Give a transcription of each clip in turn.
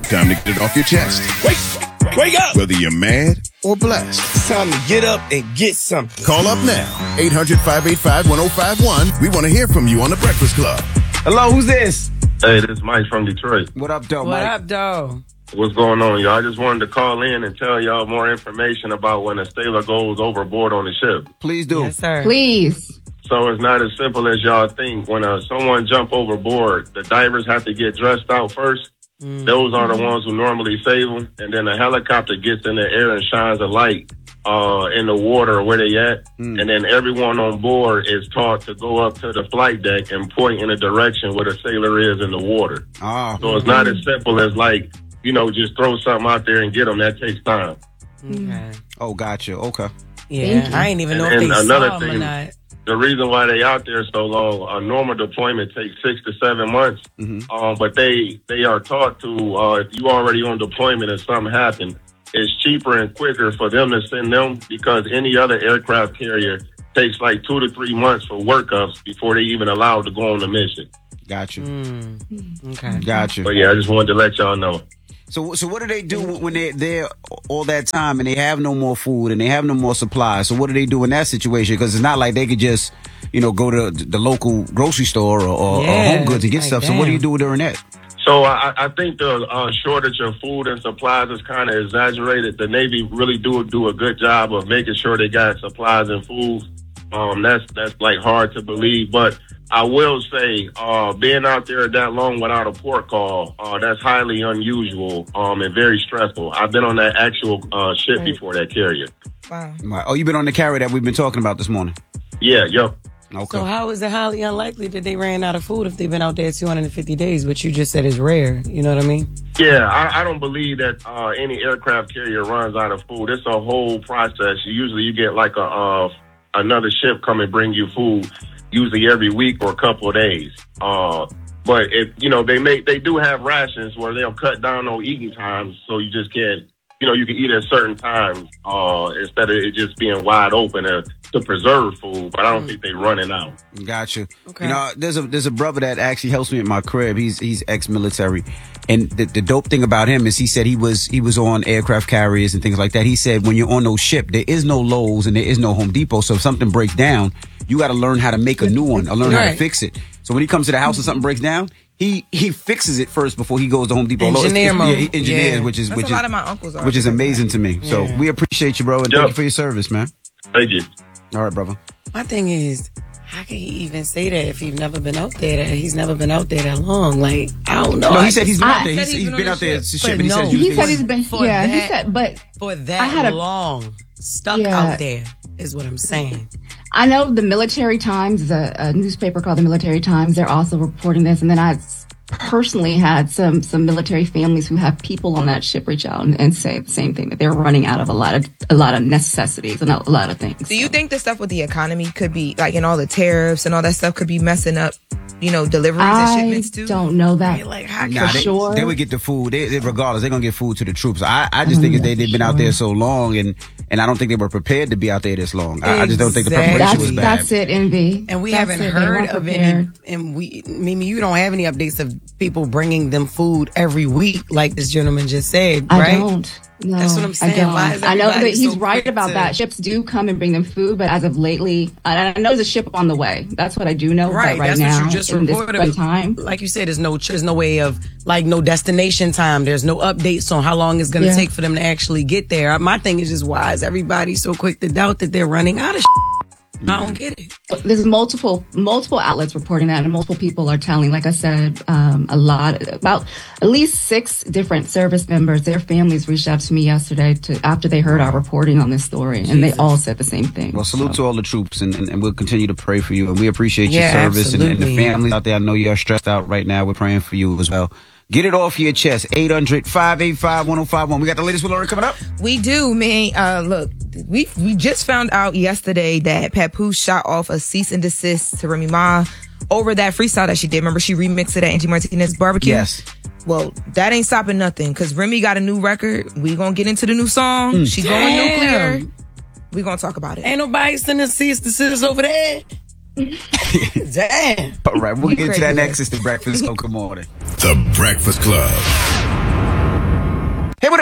Time to get it off your chest. Wake up! Whether you're mad or blessed. It's time to get up and get something. Call up now. 800-585-1051. We want to hear from you on The Breakfast Club. Hello, who's this? Hey, this is Mike from Detroit. What up, though, What Mike? up, though? What's going on, y'all? I just wanted to call in and tell y'all more information about when a sailor goes overboard on the ship. Please do. Yes, sir. Please. So it's not as simple as y'all think. When someone jump overboard, the divers have to get dressed out first. Those are the ones who normally save them. And then a helicopter gets in the air and shines a light in the water where they at. And then everyone on board is taught to go up to the flight deck and point in a direction where the sailor is in the water. So it's not as simple as just throw something out there and get them. That takes time. Okay. Oh, gotcha. Okay. Yeah, I ain't even know if And they another saw them or thing, not. the reason why they out there so long, a normal deployment takes 6 to 7 months. But they are taught to, if you already on deployment and something happened, it's cheaper and quicker for them to send them because any other aircraft carrier takes like 2 to 3 months for workups before they even allowed to go on the mission. Gotcha. Okay. Gotcha. But yeah, I just wanted to let y'all know. So what do they do when they're there all that time and they have no more food and they have no more supplies? So what do they do in that situation? Because it's not like they could just, go to the local grocery store or Home Goods and get stuff. So what do you do during that? So I think the shortage of food and supplies is kind of exaggerated. The Navy really do a good job of making sure they got supplies and food. That's like hard to believe, but I will say, being out there that long without a port call, that's highly unusual, and very stressful. I've been on that actual, ship before, that carrier. Wow. Oh, you've been on the carrier that we've been talking about this morning? Yeah, yep. Okay. So how is it highly unlikely that they ran out of food if they've been out there 250 days, which you just said is rare? You know what I mean? Yeah, I don't believe that, any aircraft carrier runs out of food. It's a whole process. Usually you get like another ship come and bring you food. Usually every week or a couple of days. But they do have rations where they'll cut down on eating times, so you just can't, you can eat at certain times instead of it just being wide open to preserve food. But I don't think they're running out. Gotcha. Okay. There's a brother that actually helps me at my crib. He's ex-military, and the dope thing about him is he said he was on aircraft carriers and things like that. He said when you're on those ships, there is no Lowe's and there is no Home Depot. So if something breaks down, you got to learn how to make a new one or learn how to fix it. So when he comes to the house and something breaks down, he fixes it first before he goes to Home Depot. Engineer mode. He engineers, which is a lot of my uncles are. which is amazing to me. So we appreciate you, bro, and thank you for your service, man. Thank you. All right, brother. My thing is, how can he even say that if he's never been out there? He's never been out there that long. Like, I don't know. No, he said he's been out there. said He's been out there. But He no. said He said he's been, For yeah, he that- said, but for that I had a- long, stuck Yeah. out there is what I'm saying. I know the Military Times is a newspaper called the Military Times. They're also reporting this. And then I personally had some military families who have people on that ship reach out and say the same thing, that they're running out of a lot of necessities and a lot of things. Do you think the stuff with the economy could be, like, and all the tariffs and all that stuff could be messing up, deliveries and shipments too? I don't know that. Right, like, how Nah, for sure. they would get the food. Regardless, they're gonna get food to the troops. I just think that they've been out there so long, and I don't think they were prepared to be out there this long. I just don't think the preparation was bad. That's it, Envy. And we That's haven't it. They heard weren't of any, prepared. and Mimi, you don't have any updates of people bringing them food every week, like this gentleman just said, right? I don't. No, That's what I'm saying. I don't. Why is I know that everybody he's so right quick about to- that. Ships do come and bring them food, but as of lately, I know there's a ship on the way. That's what I do know. Right, but right that's now, what you just in this reported. present time, Like you said, there's no way of, like, no destination time. There's no updates on how long it's going to Yeah. take for them to actually get there. My thing is just, why is everybody so quick to doubt that they're running out of I don't get it. there's multiple outlets reporting that, and multiple people are telling. Like I said, about at least 6 different service members, their families reached out to me yesterday after they heard our reporting on this story, and they all said the same thing. Well, salute to all the troops, and we'll continue to pray for you, and we appreciate your Yeah, service and the absolutely. families out there. I know you're stressed out right now. We're praying for you as well. Get it off your chest. 800-585-1051. We got the latest with Lori coming up. We do, man. Look, we just found out yesterday that Papoose shot off a cease and desist to Remy Ma over that freestyle that she did. Remember, she remixed it at Angie Martinez Barbecue? Yes. Well, that ain't stopping nothing, because Remy got a new record. We gonna get into the new song. She going Damn. nuclear. We gonna talk about it. Ain't nobody sending cease to sit over there. Damn. All right, we'll get to that crazy. next. It's the Breakfast Club. Good morning. The Breakfast Club.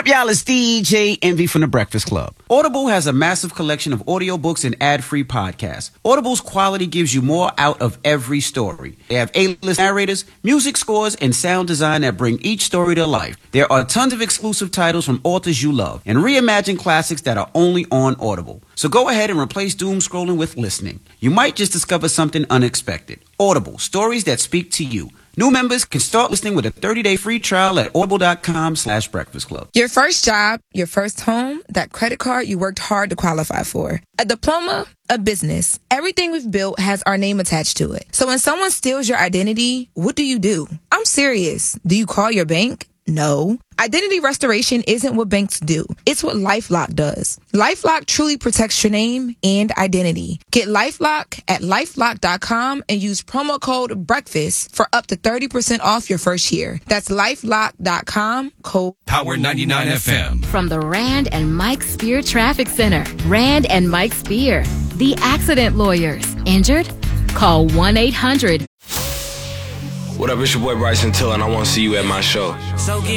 up, y'all? It's DJ Envy from The Breakfast Club. Audible has a massive collection of audiobooks and ad-free podcasts. Audible's quality gives you more out of every story. They have A-list narrators, music scores, and sound design that bring each story to life. There are tons of exclusive titles from authors you love and reimagine classics that are only on Audible. So go ahead and replace doom scrolling with listening. You might just discover something unexpected. Audible, stories that speak to you. New members can start listening with a 30-day free trial at audible.com/breakfast club. Your first job, your first home, that credit card you worked hard to qualify for. A diploma, a business. Everything we've built has our name attached to it. So when someone steals your identity, what do? I'm serious. Do you call your bank? No. Identity restoration isn't what banks do. It's what LifeLock does. LifeLock truly protects your name and identity. Get LifeLock at LifeLock.com and use promo code BREAKFAST for up to 30% off your first year. That's LifeLock.com, code Power 99 FM. From the Rand and Mike Spear Traffic Center. Rand and Mike Spear, the accident lawyers. Injured? Call 1-800. What up, it's your boy Bryson Tiller, and I want to see you at my show.